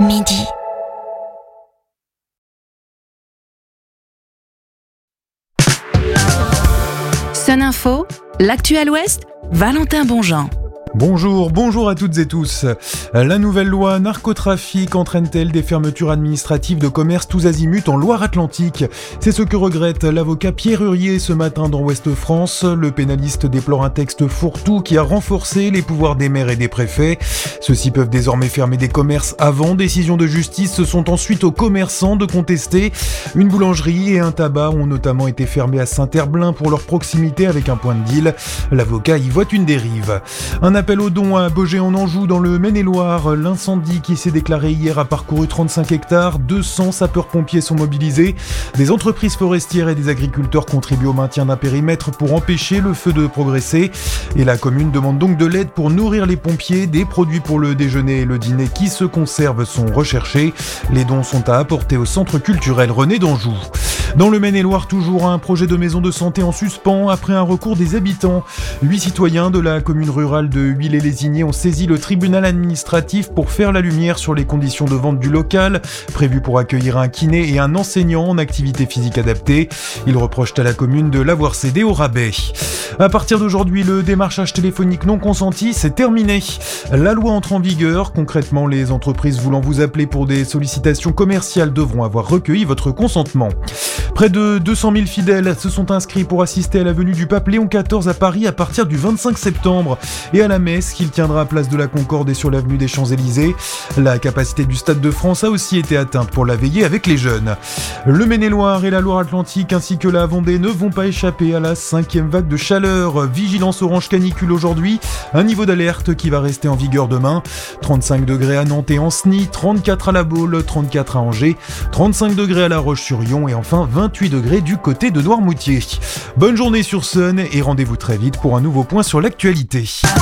midi. Sun Info, l'actu à l'Ouest, Valentin Bonjean. Bonjour à toutes et tous. La nouvelle loi narcotrafic entraîne-t-elle des fermetures administratives de commerce tous azimuts en Loire-Atlantique ? C'est ce que regrette l'avocat Pierre Hurier ce matin dans Ouest France. Le pénaliste déplore un texte fourre-tout qui a renforcé les pouvoirs des maires et des préfets. Ceux-ci peuvent désormais fermer des commerces avant décision de justice. Ce sont ensuite aux commerçants de contester. Une boulangerie et un tabac ont notamment été fermés à Saint-Herblain pour leur proximité avec un point de deal. L'avocat y voit une dérive. Un appel au don à Baugé en Anjou dans le Maine-et-Loire. L'incendie qui s'est déclaré hier a parcouru 35 hectares. 200 sapeurs-pompiers sont mobilisés. Des entreprises forestières et des agriculteurs contribuent au maintien d'un périmètre pour empêcher le feu de progresser. Et la commune demande donc de l'aide pour nourrir les pompiers. Des produits pour le déjeuner et le dîner qui se conservent sont recherchés. Les dons sont à apporter au centre culturel René d'Anjou. Dans le Maine-et-Loire, toujours un projet de maison de santé en suspens après un recours des habitants. 8 citoyens de la commune rurale de Huillé-les-Ignées ont saisi le tribunal administratif pour faire la lumière sur les conditions de vente du local, prévu pour accueillir un kiné et un enseignant en activité physique adaptée. Ils reprochent à la commune de l'avoir cédé au rabais. À partir d'aujourd'hui, le démarchage téléphonique non consenti, c'est terminé. La loi entre en vigueur. Concrètement, les entreprises voulant vous appeler pour des sollicitations commerciales devront avoir recueilli votre consentement. Près de 200 000 fidèles se sont inscrits pour assister à la venue du pape Léon XIV à Paris à partir du 25 septembre et à la messe qu'il tiendra à place de la Concorde et sur l'avenue des Champs-Élysées. La capacité du Stade de France a aussi été atteinte pour la veillée avec les jeunes. Le Maine-et-Loire et la Loire-Atlantique ainsi que la Vendée ne vont pas échapper à la 5e vague de chaleur. Vigilance orange canicule aujourd'hui, un niveau d'alerte qui va rester en vigueur demain. 35 degrés à Nantes et Ancenis, 34 à La Baule, 34 à Angers, 35 degrés à La Roche-sur-Yon et enfin 28 degrés du côté de Noirmoutier. Bonne journée sur Sun et rendez-vous très vite pour un nouveau point sur l'actualité.